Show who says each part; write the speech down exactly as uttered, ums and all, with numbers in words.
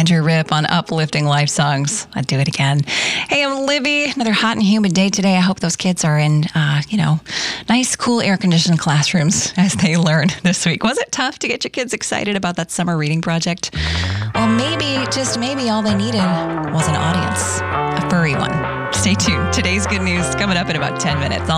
Speaker 1: Andrew Rip on Uplifting Life Songs. I'd do it again. Hey, I'm Libby. Another hot and humid day today. I hope those kids are in, uh, you know, nice, cool, air-conditioned classrooms as they learn this week. Was it tough to get your kids excited about that summer reading project? Well, maybe, just maybe, all they needed was an audience, a furry one. Stay tuned. Today's good news coming up in about ten minutes.